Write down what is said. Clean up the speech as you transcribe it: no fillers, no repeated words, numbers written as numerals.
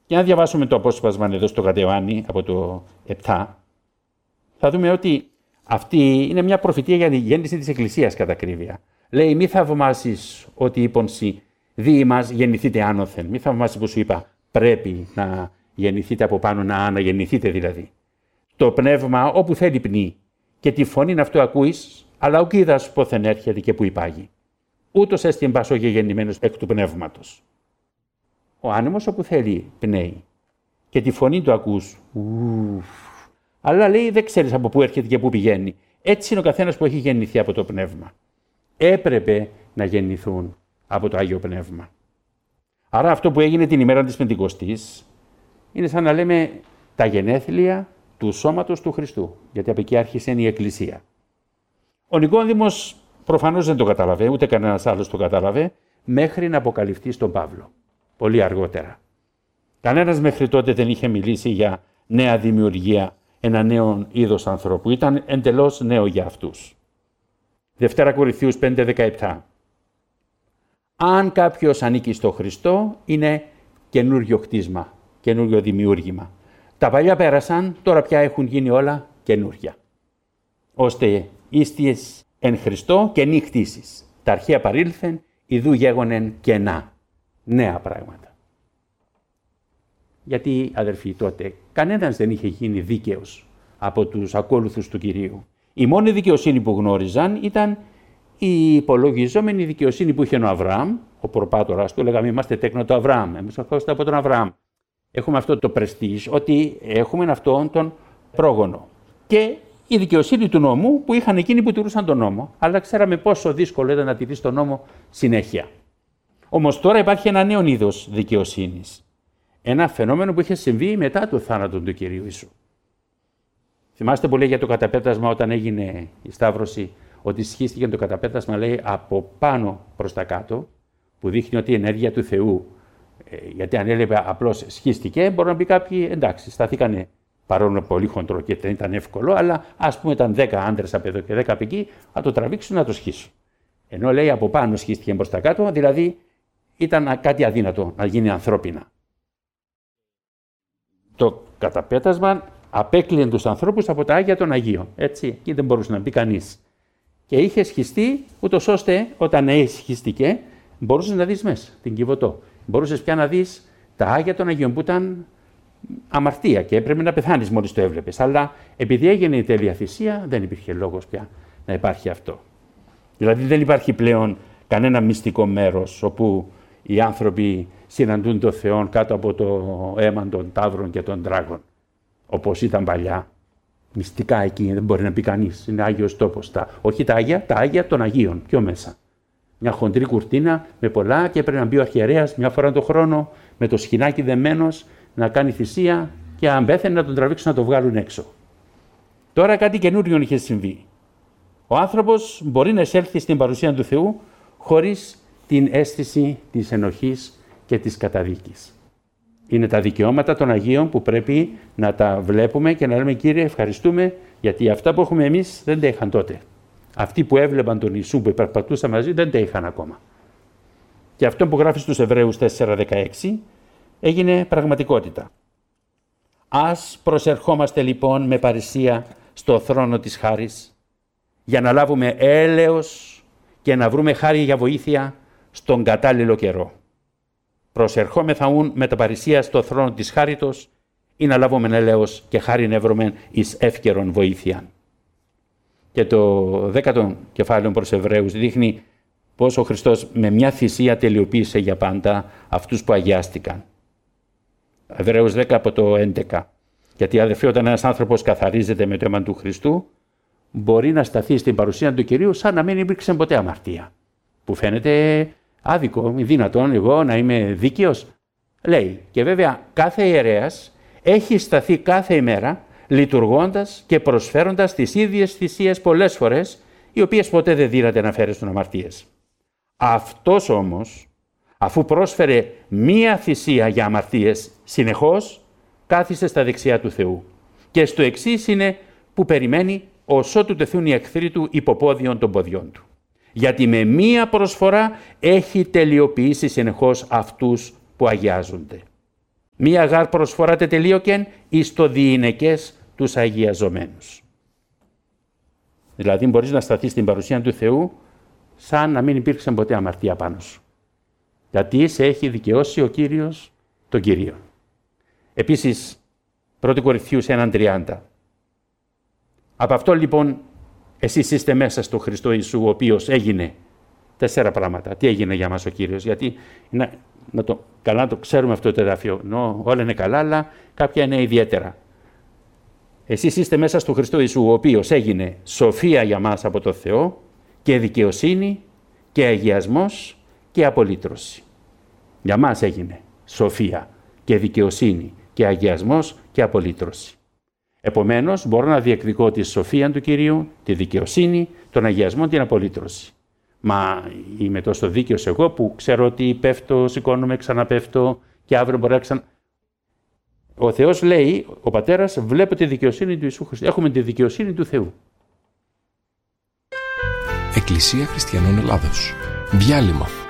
Και αν διαβάσουμε το απόσπασμα εδώ στο Κατεβάνι από το 7, θα δούμε ότι αυτή είναι μια προφητεία για τη γέννηση της Εκκλησίας κατά ακρίβεια. Λέει, μη θαυμάσεις ότι είπον σοι, δι' ημάς γεννηθείτε άνωθεν. Μη θαυμάσεις που σου είπα, πρέπει να γεννηθείτε από πάνω, να αναγεννηθείτε δηλαδή. Το πνεύμα όπου θέλει πνί και τη φωνήν αυτού ακούεις, αλλά ουκ είδας πόθεν έρχεται και που υπάγει. Ούτως έστιν πας ο γεγεννημένος εκ του πνεύματος. Ο άνεμος όπου θέλει πνέει και τη φωνή του ακούς. Αλλά λέει δεν ξέρεις από πού έρχεται και πού πηγαίνει. Έτσι είναι ο καθένας που έχει γεννηθεί από το πνεύμα. Έπρεπε να γεννηθούν από το Άγιο Πνεύμα. Άρα αυτό που έγινε την ημέρα της Πεντηκοστής είναι σαν να λέμε τα γενέθλια του σώματος του Χριστού. Γιατί από εκεί άρχισε η Εκκλησία. Ο Νικόδημος προφανώς δεν το κατάλαβε, ούτε κανένας άλλος το κατάλαβε, μέχρι να αποκαλυφθεί στον Παύλο. Πολύ αργότερα. Κανένας μέχρι τότε δεν είχε μιλήσει για νέα δημιουργία, ένα νέο είδος ανθρώπου. Ήταν εντελώς νέο για αυτούς. Δευτέρα Κορινθίους 5:17. Αν κάποιος ανήκει στο Χριστό, είναι καινούριο χτίσμα, καινούριο δημιούργημα. Τα παλιά πέρασαν, τώρα πια έχουν γίνει όλα καινούρια. Ώστε ίστιες εν Χριστώ καινή χτίσεις. Τα αρχαία παρήλθεν, ιδού γέγονεν κενά. Νέα πράγματα. Γιατί, αδερφοί, τότε κανένας δεν είχε γίνει δίκαιος από τους ακόλουθους του Κυρίου. Η μόνη δικαιοσύνη που γνώριζαν ήταν η υπολογιζόμενη δικαιοσύνη που είχε ο Αβραάμ, ο προπάτορας του, λέγαμε είμαστε τέκνο του Αβραάμ, εμείς ερχόμαστε από τον Αβραάμ. Έχουμε αυτό το πρεστίζ, ότι έχουμε αυτόν τον πρόγονο. Και η δικαιοσύνη του νόμου που είχαν εκείνοι που τηρούσαν τον νόμο, αλλά ξέραμε πόσο δύσκολο ήταν να τηρείς τον νόμο συνέχεια. Όμως τώρα υπάρχει ένα νέο είδος δικαιοσύνης. Ένα φαινόμενο που είχε συμβεί μετά το θάνατο του Κυρίου Ιησού. Θυμάστε που λέει για το καταπέτασμα όταν έγινε η Σταύρωση, ότι σχίστηκε το καταπέτασμα, λέει, από πάνω προς τα κάτω, που δείχνει ότι η ενέργεια του Θεού, γιατί αν έλεγε απλώς σχίστηκε, μπορεί να πει κάποιοι, εντάξει, σταθήκανε παρόλο πολύ χοντρό και δεν ήταν εύκολο, αλλά ας πούμε ήταν 10 άντρες από εδώ και 10 από εκεί, να το τραβήξουν να το σχίσουν. Ενώ λέει από πάνω σχίστηκε προς τα κάτω, δηλαδή ήταν κάτι αδύνατο να γίνει ανθρώπινα. Το καταπέτασμα απέκλειε τους ανθρώπους από τα Άγια των Αγίων. Έτσι, εκεί δεν μπορούσε να μπει κανείς. Και είχε σχιστεί, ούτως ώστε όταν σχιστηκε, μπορούσες να δεις μέσα την Κιβωτό. Μπορούσες πια να δεις τα Άγια των Αγίων που ήταν αμαρτία και έπρεπε να πεθάνεις μόλις το έβλεπες. Αλλά επειδή έγινε η τέλεια θυσία, δεν υπήρχε λόγος πια να υπάρχει αυτό. Δηλαδή δεν υπάρχει πλέον κανένα μυστικό μέρος όπου οι άνθρωποι συναντούν τον Θεό κάτω από το αίμα των ταύρων και των τράγων. Όπως ήταν παλιά. Μυστικά εκεί δεν μπορεί να πει κανείς. Είναι Άγιος τόπος. Όχι τα Άγια των Αγίων. Πιο μέσα. Μια χοντρή κουρτίνα με πολλά και πρέπει να μπει ο αρχιερέας μια φορά το χρόνο με το σχοινάκι δεμένος να κάνει θυσία και αν πέθαινε να τον τραβήξουν να το βγάλουν έξω. Τώρα κάτι καινούριο είχε συμβεί. Ο άνθρωπος μπορεί να εισέλθει στην παρουσία του Θεού χωρίς την αίσθηση της ενοχής και της καταδίκης. Είναι τα δικαιώματα των Αγίων που πρέπει να τα βλέπουμε και να λέμε Κύριε ευχαριστούμε γιατί αυτά που έχουμε εμείς δεν τα είχαν τότε. Αυτοί που έβλεπαν τον Ιησού που περπατούσαν μαζί δεν τα είχαν ακόμα. Και αυτό που γράφει στους Εβραίους 4:16 έγινε πραγματικότητα. Ας προσερχόμαστε λοιπόν με παρησία στο θρόνο της χάρης για να λάβουμε έλεος και να βρούμε χάρη για βοήθεια στον κατάλληλο καιρό. Προσερχόμεθα ούν με τα παρησία στο θρόνο της χάριτος ή να λάβουμε έλεος και χάριν εύρωμεν εις εύκαιρον βοήθεια. Και το 10ο κεφάλαιο προς Εβραίους δείχνει πώς ο Χριστός με μια θυσία τελειοποίησε για πάντα αυτούς που αγιάστηκαν. Εβραίους 10 από το 11. Γιατί αδερφοί, όταν ένας άνθρωπος καθαρίζεται με το αίμα του Χριστού, μπορεί να σταθεί στην παρουσία του Κυρίου σαν να μην υπήρξε ποτέ αμαρτία. Που φαίνεται άδικο, μη δυνατόν εγώ να είμαι δίκαιος. Λέει, και βέβαια κάθε ιερέας έχει σταθεί κάθε ημέρα λειτουργώντας και προσφέροντας τις ίδιες θυσίες πολλές φορές, οι οποίες ποτέ δεν δύναται να φέρουν αμαρτίες. Αυτός όμως, αφού πρόσφερε μία θυσία για αμαρτίες συνεχώς, κάθισε στα δεξιά του Θεού. Και στο εξής είναι που περιμένει ως ότου τεθούν οι εχθροί του υποπόδιον των ποδιών του. Γιατί με μία προσφορά έχει τελειοποιήσει συνεχώς αυτούς που αγιάζονται. Μία γάρ προσφορά τετελείωκεν εις το διηνεκές τους αγιαζομένους. Δηλαδή μπορείς να σταθείς στην παρουσία του Θεού σαν να μην υπήρξε ποτέ αμαρτία πάνω σου. Γιατί σε έχει δικαιώσει ο Κύριος τον Κύριο. Επίσης, 1 Κορινθίους 1:30. Από αυτό λοιπόν εσείς είστε μέσα στο Χριστό Ιησού, ο οποίος έγινε 4 πράγματα. Τι έγινε για μας ο Κύριος? Γιατί καλά να το ξέρουμε αυτό το εδάφιο. Όλα είναι καλά, αλλά κάποια είναι ιδιαίτερα. Εσείς είστε μέσα στο Χριστό Ιησού, ο οποίος έγινε σοφία για μας από το Θεό και δικαιοσύνη και αγιασμός και απολύτρωση. Για μας έγινε σοφία και δικαιοσύνη και αγιασμός και απολύτρωση. Επομένως, μπορώ να διεκδικώ τη σοφία του Κυρίου, τη δικαιοσύνη, τον αγιασμό, την απολύτρωση. Μα είμαι τόσο δίκαιος εγώ που ξέρω ότι πέφτω, σηκώνομαι, ξαναπέφτω και αύριο μπορεί να Ο Θεός λέει, ο Πατέρας, βλέπω τη δικαιοσύνη του Ιησού Χριστού. Έχουμε τη δικαιοσύνη του Θεού. Εκκλησία Χριστιανών Ελλάδος. Διάλειμμα.